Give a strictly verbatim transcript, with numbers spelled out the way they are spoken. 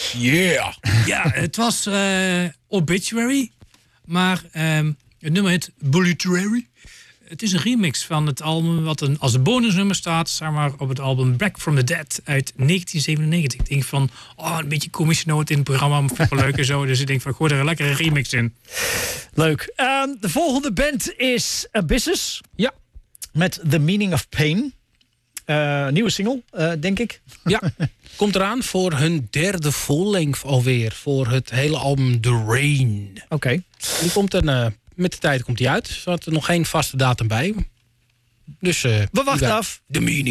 Yeah. Ja, het was uh, Obituary. Maar um, het nummer heet Bullituary. Het is een remix van het album wat een, als een bonusnummer staat, zeg maar, op het album Back from the Dead uit negentien zevenennegentig. Ik denk van, oh, een beetje komische noot in het programma, maar vond ik wel leuk en zo. Dus ik denk van, gooi er een lekkere remix in. Leuk. Um, de volgende band is Abysses. Ja. Met The Meaning of Pain. Uh, nieuwe single, uh, denk ik. Ja, komt eraan voor hun derde full-length alweer. Voor het hele album The Rain. Oké. Okay. Die komt er, uh, met de tijd komt die uit. Er zat er nog geen vaste datum bij. Dus uh, we wachten af. The Meaning.